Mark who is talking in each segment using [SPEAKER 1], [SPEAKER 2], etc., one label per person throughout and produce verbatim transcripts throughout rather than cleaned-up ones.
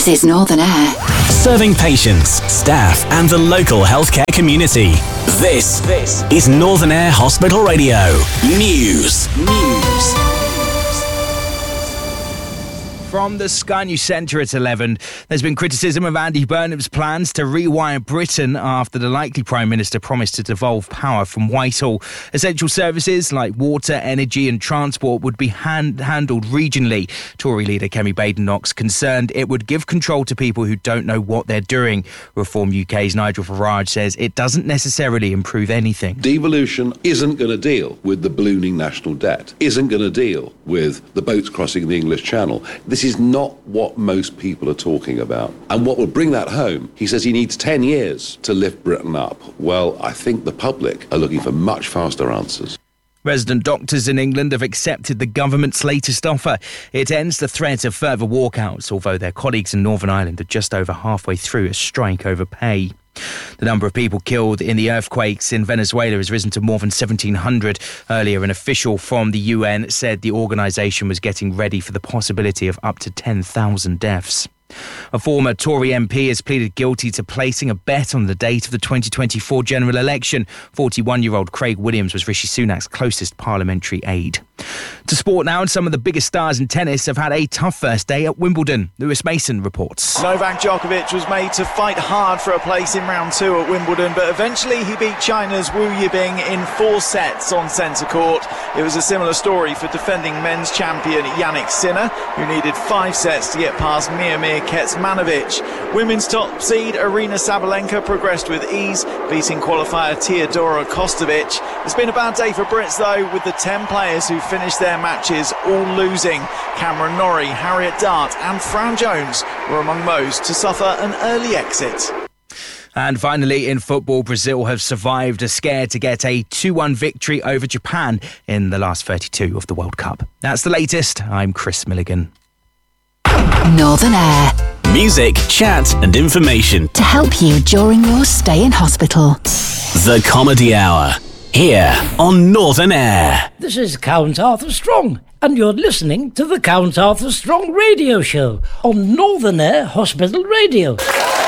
[SPEAKER 1] This is Northern Air.
[SPEAKER 2] Serving patients, staff and the local healthcare community. This, this is Northern Air Hospital Radio. News. News.
[SPEAKER 3] From the Sky News Centre at eleven, there's been criticism of Andy Burnham's plans to rewire Britain after the likely Prime Minister promised to devolve power from Whitehall. Essential services like water, energy and transport would be hand- handled regionally. Tory leader Kemi Badenoch's concerned it would give control to people who don't know what they're doing. Reform U K's Nigel Farage says it doesn't necessarily improve anything.
[SPEAKER 4] Devolution isn't going to deal with the ballooning national debt, isn't going to deal with the boats crossing the English Channel. This is not what most people are talking about. And what will bring that home, he says he needs ten years to lift Britain up. Well, I think the public are looking for much faster answers.
[SPEAKER 3] Resident doctors in England have accepted the government's latest offer. It ends the threat of further walkouts, although their colleagues in Northern Ireland are just over halfway through a strike over pay. The number of people killed in the earthquakes in Venezuela has risen to more than seventeen hundred. Earlier, an official from the U N said the organisation was getting ready for the possibility of up to ten thousand deaths. A former Tory M P has pleaded guilty to placing a bet on the date of the twenty twenty-four general election. forty-one-year-old Craig Williams was Rishi Sunak's closest parliamentary aide. To sport now, and some of the biggest stars in tennis have had a tough first day at Wimbledon. Lewis Mason reports.
[SPEAKER 5] Novak Djokovic was made to fight hard for a place in round two at Wimbledon, but eventually he beat China's Wu Yibing in four sets on centre court. It was a similar story for defending men's champion Yannick Sinner, who needed five sets to get past Miomir Kecmanovic. Women's top seed Arina Sabalenka progressed with ease, beating qualifier Teodora Kostovic. It's been a bad day for Brits though, with the ten players who finished their matches all losing. Cameron Norrie, Harriet Dart and Fran Jones were among those to suffer an early exit.
[SPEAKER 3] And finally, in football, Brazil have survived a scare to get a two one victory over Japan in the last thirty-two of the World Cup. That's the latest. I'm Chris Milligan.
[SPEAKER 1] Northern Air.
[SPEAKER 2] Music, chat and information
[SPEAKER 1] To help you during your stay in hospital.
[SPEAKER 2] The Comedy Hour, here on Northern Air.
[SPEAKER 6] This is Count Arthur Strong, and you're listening to the Count Arthur Strong radio show on Northern Air Hospital Radio.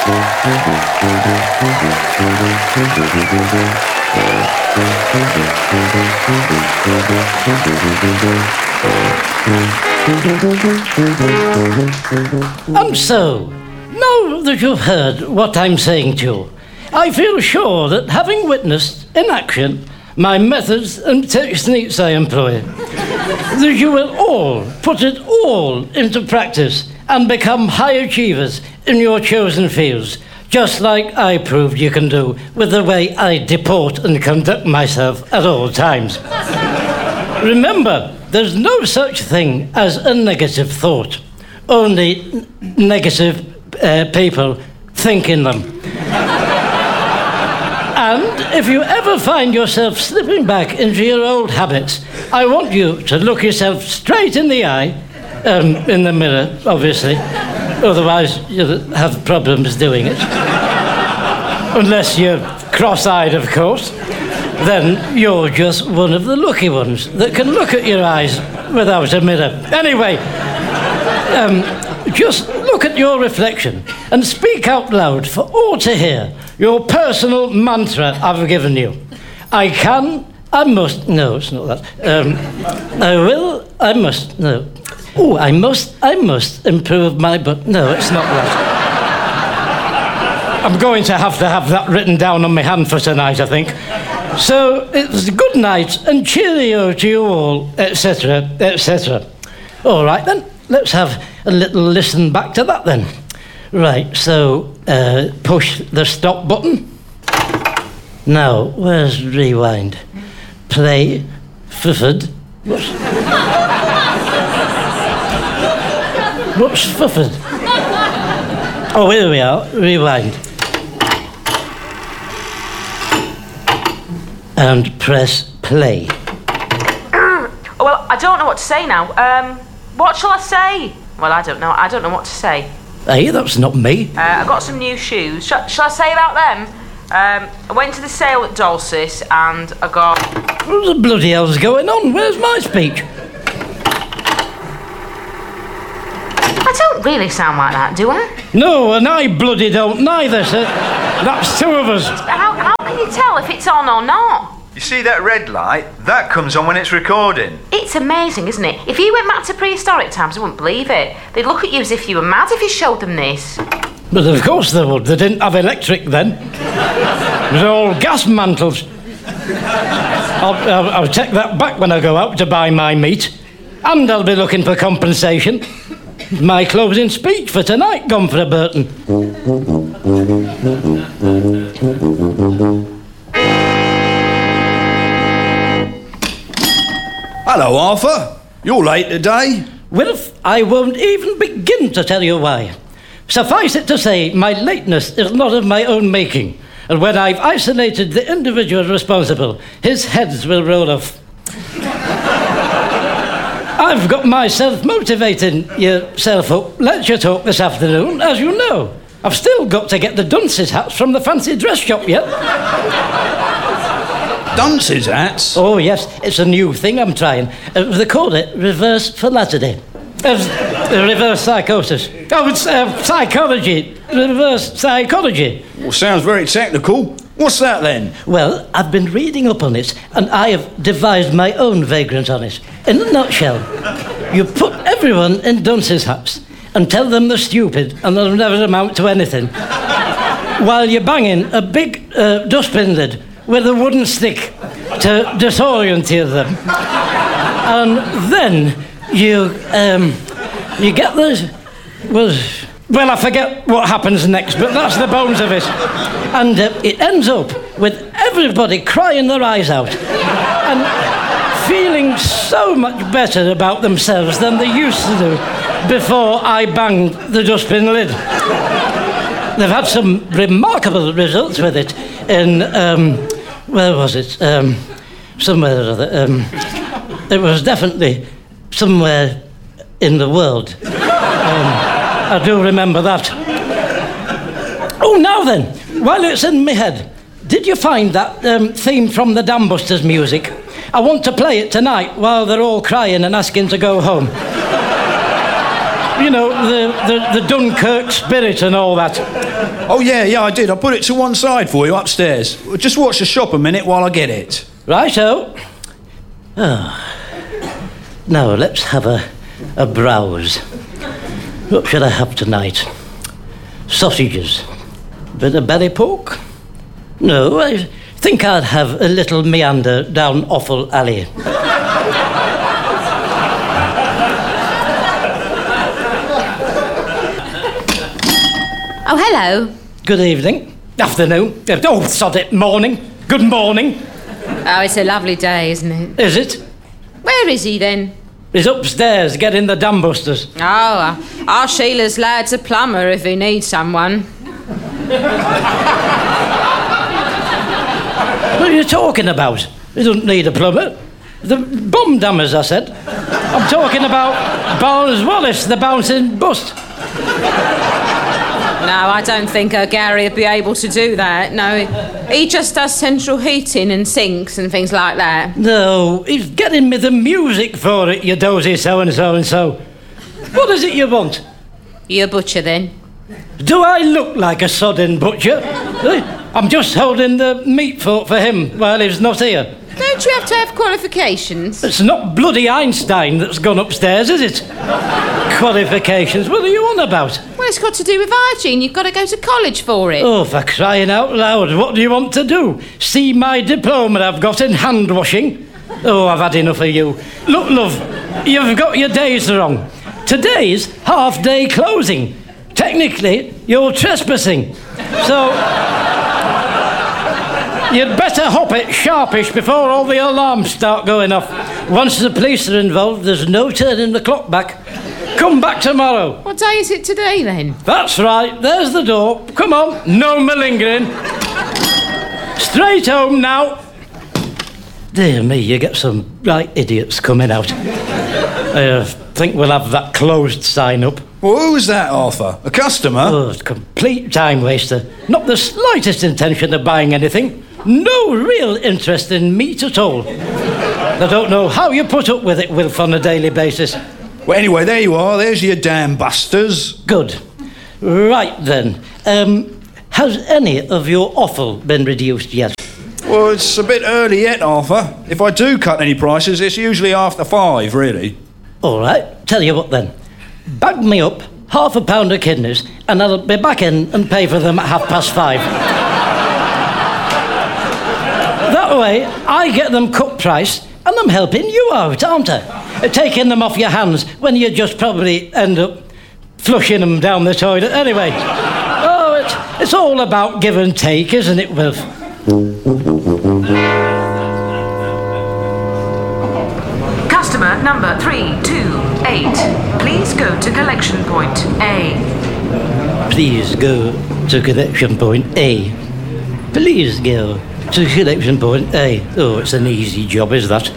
[SPEAKER 6] And so, now that you've heard what I'm saying to you, I feel sure that having witnessed in action my methods and techniques I employ, that you will all put it all into practice and become high achievers in your chosen fields, just like I proved you can do with the way I deport and conduct myself at all times. Remember, there's no such thing as a negative thought. Only n- negative uh, people think in them. And if you ever find yourself slipping back into your old habits, I want you to look yourself straight in the eye, um, in the mirror, obviously. Otherwise, you'll have problems doing it. Unless you're cross-eyed, of course. Then you're just one of the lucky ones that can look at your eyes without a mirror. Anyway, um, just look at your reflection and speak out loud for all to hear your personal mantra I've given you. I can, I must, no, it's not that. Um, I will, I must, no. Oh, I must, I must improve my, but no, it's not that. I'm going to have to have that written down on my hand for tonight, I think. So it's good night and cheerio to you all, et cetera, et cetera. All right then, let's have a little listen back to that then. Right, so uh, push the stop button. Now, where's rewind? Play, fufford. What's, what's fufford? Oh, here we are, rewind. And press play.
[SPEAKER 7] Well, I don't know what to say now. Um, what shall I say? Well, I don't know. I don't know what to say.
[SPEAKER 6] Hey, that's not me.
[SPEAKER 7] Uh, I got some new shoes. Sh- shall I say about them? Um, I went to the sale at Dulcis and I got...
[SPEAKER 6] What the bloody hell's going on? Where's my speech?
[SPEAKER 7] I don't really sound like that, do I?
[SPEAKER 6] No, and I bloody don't neither, sir. That's two of us.
[SPEAKER 7] How, how can you tell if it's on or not?
[SPEAKER 8] You see that red light? That comes on when it's recording.
[SPEAKER 7] It's amazing, isn't it? If you went back to prehistoric times, they wouldn't believe it. They'd look at you as if you were mad if you showed them this.
[SPEAKER 6] But of course they would. They didn't have electric then. It was all gas mantles. I'll, I'll, I'll take that back when I go out to buy my meat. And I'll be looking for compensation. My closing speech for tonight, Gomfrey Burton.
[SPEAKER 9] Hello, Arthur. You're late today.
[SPEAKER 6] Well, I won't even begin to tell you why. Suffice it to say, my lateness is not of my own making. And when I've isolated the individual responsible, his heads will roll off. I've got myself motivating yourself up lecture talk this afternoon, as you know. I've still got to get the dunce's hats from the fancy dress shop yet.
[SPEAKER 9] Dunce's hats?
[SPEAKER 6] Oh, yes, it's a new thing I'm trying. Uh, they call it reverse philosophy. Uh, reverse psychosis. Oh, it's uh, psychology. Reverse psychology.
[SPEAKER 9] Well, sounds very technical. What's that then?
[SPEAKER 6] Well, I've been reading up on it, and I have devised my own vagrant on it. In a nutshell, you put everyone in dunce's hats and tell them they're stupid and they'll never amount to anything, while you're banging a big uh, dustbin lid with a wooden stick to disorientate them. And then you, um, you get the... Well, well, I forget what happens next, but that's the bones of it. And uh, it ends up with everybody crying their eyes out and feeling so much better about themselves than they used to do before I banged the dustbin lid. They've had some remarkable results with it in... Um, Where was it? Um, somewhere or other. Um, it was definitely somewhere in the world. Um, I do remember that. Oh, now then, while it's in my head, did you find that um, theme from the Dam Busters music? I want to play it tonight while they're all crying and asking to go home. You know, the, the, the Dunkirk spirit and all that.
[SPEAKER 9] Oh, yeah, yeah, I did. I put it to one side for you upstairs. Just watch the shop a minute while I get it.
[SPEAKER 6] Righto. Oh. Now, let's have a, a browse. What should I have tonight? Sausages. Bit of belly pork? No, I think I'd have a little meander down Offal Alley.
[SPEAKER 10] Oh, hello.
[SPEAKER 6] Good evening. Afternoon. Oh, sod it, morning. Good morning.
[SPEAKER 10] Oh, it's a lovely day, isn't it?
[SPEAKER 6] Is it?
[SPEAKER 10] Where is he, then?
[SPEAKER 6] He's upstairs getting the Dam Busters.
[SPEAKER 10] Oh, uh, our Sheila's lad's a plumber if he needs someone.
[SPEAKER 6] What are you talking about? He doesn't need a plumber. The bum dammers, I said. I'm talking about Barnes Wallace, the bouncing bust.
[SPEAKER 10] No, I don't think uh, Gary would be able to do that. No, he just does central heating and sinks and things like that.
[SPEAKER 6] No, he's getting me the music for it, you dozy so-and-so and so. What is it you want?
[SPEAKER 10] You a butcher, then?
[SPEAKER 6] Do I look like a sodden butcher? I'm just holding the meat fork for him while he's not here.
[SPEAKER 10] Don't you have to have qualifications?
[SPEAKER 6] It's not bloody Einstein that's gone upstairs, is it? Qualifications? What are you on about?
[SPEAKER 10] Well, it's got to do with hygiene. You've got to go to college for it.
[SPEAKER 6] Oh, for crying out loud. What do you want to do? See my diploma I've got in hand washing? Oh, I've had enough of you. Look, love, you've got your days wrong. Today's half-day closing. Technically, you're trespassing. So... you'd better hop it sharpish before all the alarms start going off. Once the police are involved, there's no turning the clock back. Come back tomorrow.
[SPEAKER 10] What day is it today, then?
[SPEAKER 6] That's right. There's the door. Come on. No malingering. Straight home now. Dear me, you get some right idiots coming out. I uh, think we'll have that closed sign up.
[SPEAKER 9] Well, who was that, Arthur? A customer?
[SPEAKER 6] Oh, complete time waster. Not the slightest intention of buying anything. No real interest in meat at all. I don't know how you put up with it, Wilf, on a daily basis.
[SPEAKER 9] Well, anyway, there you are. There's your damn busters.
[SPEAKER 6] Good. Right then. Um, has any of your offal been reduced yet?
[SPEAKER 9] Well, it's a bit early yet, Arthur. If I do cut any prices, it's usually after five, really.
[SPEAKER 6] All right. Tell you what then. Bag me up half a pound of kidneys and I'll be back in and pay for them at half past five. That way, I get them cut price and I'm helping you out, aren't I? Taking them off your hands when you just probably end up flushing them down the toilet anyway. Oh, it's, it's all about give and take, isn't it, Wilf?
[SPEAKER 7] Customer number three two eight. Please go to collection point A.
[SPEAKER 6] Please go to collection point A. Please go to collection point A. Oh, it's an easy job, is that?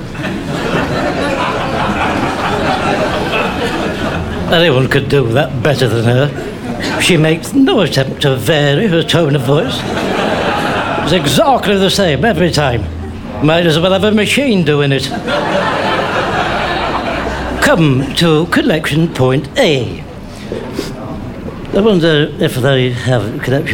[SPEAKER 6] Anyone could do that better than her. She makes no attempt to vary her tone of voice. It's exactly the same every time. Might as well have a machine doing it. Come to collection point A. I wonder if they have collection